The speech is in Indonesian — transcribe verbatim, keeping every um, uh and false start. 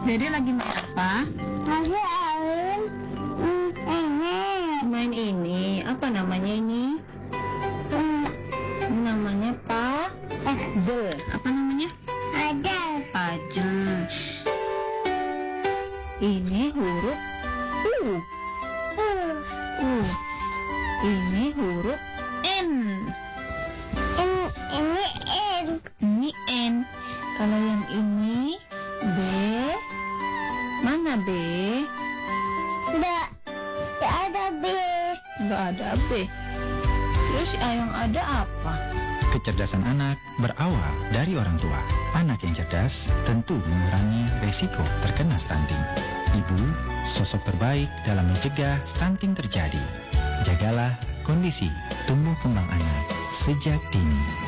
Dede lagi main apa? Lagi main hmm, ini. Main ini. Apa namanya ini? Hmm, Ini namanya pa puzzle. Apa namanya? ada. Puzzle. Ini huruf U. Hmm, U. Ini huruf N. ini ini N. Ini N. Kalau yang ini B. Mana B? Tidak, tidak ada B. Nggak ada B. Terus yang ada apa? Kecerdasan anak berawal dari orang tua. Anak yang cerdas tentu mengurangi risiko terkena stunting. Ibu, sosok terbaik dalam mencegah stunting terjadi. Jagalah kondisi tumbuh kembang anak sejak dini.